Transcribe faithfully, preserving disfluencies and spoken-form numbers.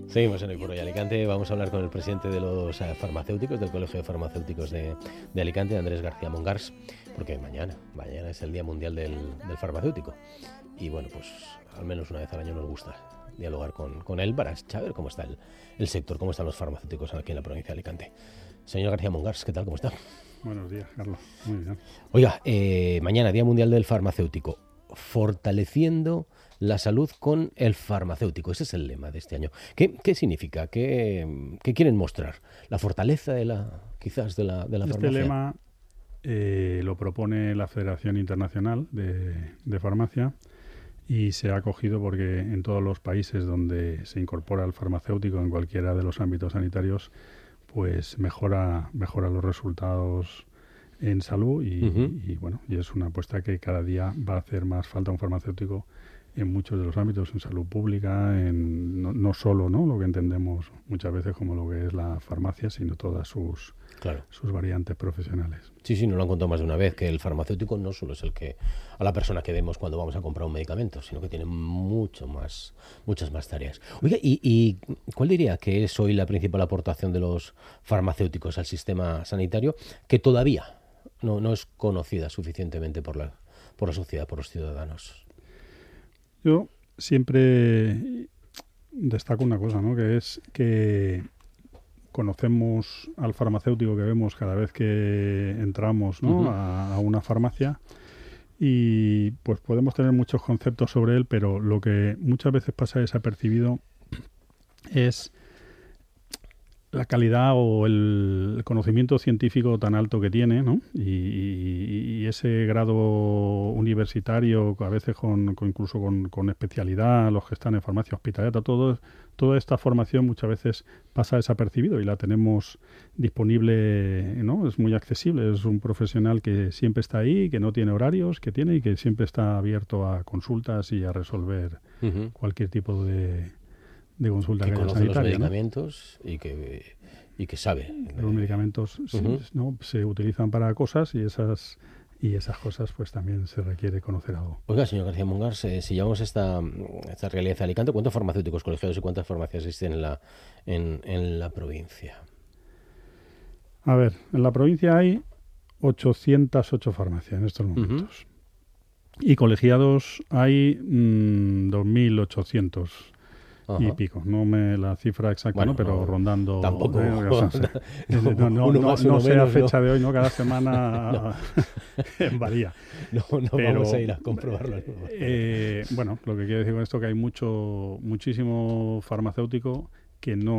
Seguimos en Hoy por Hoy Alicante. Vamos a hablar con el presidente de los eh, farmacéuticos, del Colegio de Farmacéuticos de, de Alicante, Andrés García Mongars, porque mañana, mañana es el Día Mundial del, del Farmacéutico. Y bueno, pues al menos una vez al año nos gusta dialogar con, con él para saber cómo está el, el sector, cómo están los farmacéuticos aquí en la provincia de Alicante. Señor García Mongars, ¿qué tal? ¿Cómo está? Buenos días, Carlos. Muy bien. Oiga, eh, mañana, Día Mundial del Farmacéutico, fortaleciendo la salud con el farmacéutico. Ese es el lema de este año. ¿Qué, qué significa? ¿Qué, ¿Qué quieren mostrar? ¿La fortaleza de la, quizás de la, de la este farmacia? Este lema eh, lo propone la Federación Internacional de, de Farmacia y se ha acogido porque en todos los países donde se incorpora el farmacéutico en cualquiera de los ámbitos sanitarios, pues mejora, mejora los resultados en salud y, uh-huh. y, y bueno, y es una apuesta que cada día va a hacer más falta un farmacéutico en muchos de los ámbitos, en salud pública, en no, no solo ¿no? lo que entendemos muchas veces como lo que es la farmacia, sino todas sus, claro. sus variantes profesionales. Sí, sí, nos lo han contado más de una vez, que el farmacéutico no solo es el que a la persona que vemos cuando vamos a comprar un medicamento, sino que tiene mucho más, muchas más tareas. Oiga, ¿y, y cuál diría que es hoy la principal aportación de los farmacéuticos al sistema sanitario, que todavía no, no es conocida suficientemente por la, por la sociedad, por los ciudadanos? Yo siempre destaco una cosa, ¿no? Que es que conocemos al farmacéutico que vemos cada vez que entramos, ¿no? Uh-huh. a, a una farmacia y pues podemos tener muchos conceptos sobre él, pero lo que muchas veces pasa desapercibido es la calidad o el conocimiento científico tan alto que tiene, ¿no? Y, y, y ese grado universitario, a veces con, con incluso con, con especialidad, los que están en farmacia hospitalaria, todo, toda esta formación muchas veces pasa desapercibido y la tenemos disponible, ¿no? Es muy accesible, es un profesional que siempre está ahí, que no tiene horarios, que tiene y que siempre está abierto a consultas y a resolver uh-huh. cualquier tipo de... de consulta que conoce los medicamentos, ¿no? y que y que sabe. Los medicamentos uh-huh. sí, ¿no? se utilizan para cosas y esas y esas cosas pues también se requiere conocer algo. Oiga, señor García Mongars, eh, si llevamos esta, esta realidad de Alicante, ¿cuántos farmacéuticos colegiados y cuántas farmacias existen en la, en, en la provincia? A ver, en la provincia hay ochocientas ocho farmacias en estos momentos. Uh-huh. Y colegiados hay mmm, dos mil ochocientos. Ajá. Y pico, no me la cifra exacta, bueno, ¿no? pero no, rondando. Tampoco. Eh, o sea, no no, no, no, más, no sé a fecha no. de hoy, ¿no? Cada semana varía. No, no pero, vamos a ir a comprobarlo. Eh, bueno, lo que quiero decir con esto es que hay mucho, muchísimo farmacéutico que no